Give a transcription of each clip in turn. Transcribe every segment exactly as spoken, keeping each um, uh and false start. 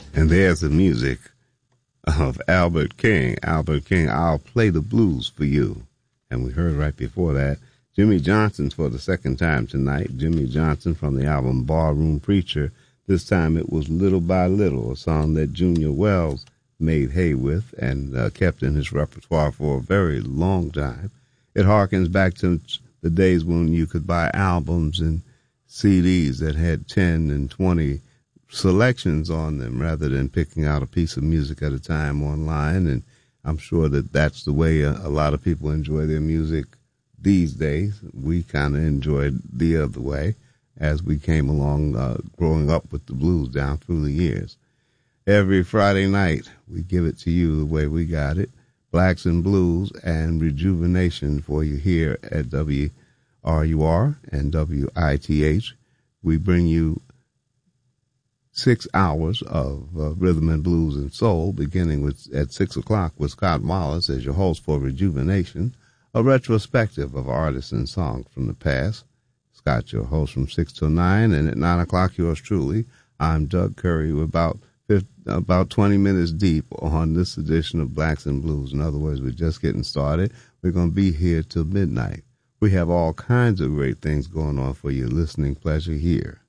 And there's the music of Albert King. Albert King, I'll Play the Blues for You. And we heard right before that Jimmy Johnson for the second time tonight. Jimmy Johnson from the album Barroom Preacher. This time it was Little by Little, a song that Junior Wells made hay with and uh, kept in his repertoire for a very long time. It harkens back to the days when you could buy albums and C Ds that had ten and twenty selections on them rather than picking out a piece of music at a time online. And I'm sure that that's the way a, a lot of people enjoy their music these days. We kind of enjoyed the other way as we came along, uh, growing up with the blues down through the years. Every Friday night, we give it to you the way we got it. Blacks and Blues and Rejuvenation for you here at W R U R and W I T H. We bring you six hours of uh, rhythm and blues and soul, beginning with at six o'clock with Scott Wallace as your host for Rejuvenation, a retrospective of artists and songs from the past. Scott, your host from six till nine, and at nine o'clock, yours truly. I'm Doug Curry. We're about fifty, about twenty minutes deep on this edition of Blacks and Blues. In other words, we're just getting started. We're going to be here till midnight. We have all kinds of great things going on for your listening pleasure here.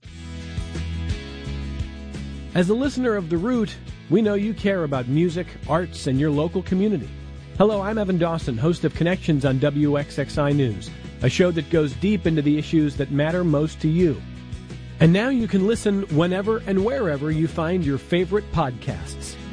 As a listener of The Root, we know you care about music, arts, and your local community. Hello, I'm Evan Dawson, host of Connections on W X X I News, a show that goes deep into the issues that matter most to you. And now you can listen whenever and wherever you find your favorite podcasts.